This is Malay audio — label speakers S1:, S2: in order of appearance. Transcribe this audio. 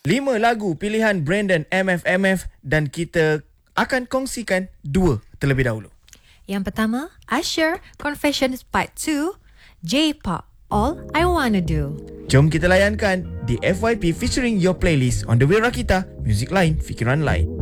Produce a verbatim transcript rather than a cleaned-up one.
S1: Lima lagu pilihan Brandon M F M F dan kita akan kongsikan dua terlebih dahulu.
S2: Yang pertama, Usher, Confessions Part two, J-Pop, All I Wanna Do.
S1: Jom kita layankan di F Y P featuring Your Playlist on The Way Rakita, Music Lain, Fikiran Lain.